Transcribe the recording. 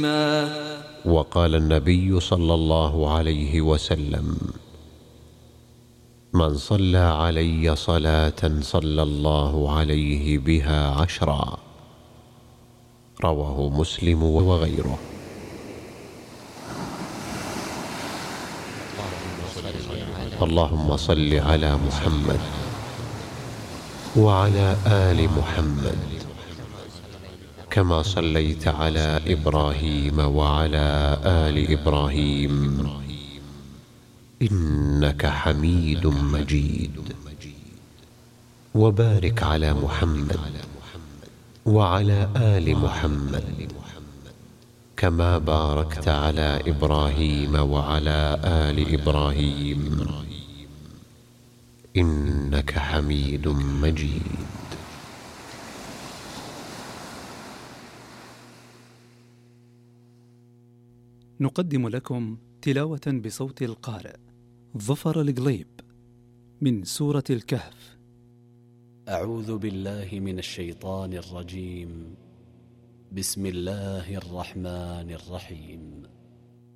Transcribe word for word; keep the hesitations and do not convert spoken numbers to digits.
وقال النبي صلى الله عليه وسلم: من صلى علي صلاة صلى الله عليه بها عشرا. رواه مسلم وغيره. اللهم صل على محمد وعلى آل محمد كما صليت على إبراهيم وعلى آل إبراهيم إنك حميد مجيد. وبارك على محمد وعلى آل محمد كما باركت على إبراهيم وعلى آل إبراهيم إنك حميد مجيد. نقدم لكم تلاوة بصوت القارئ ظفر القليب من سورة الكهف. أعوذ بالله من الشيطان الرجيم. بسم الله الرحمن الرحيم.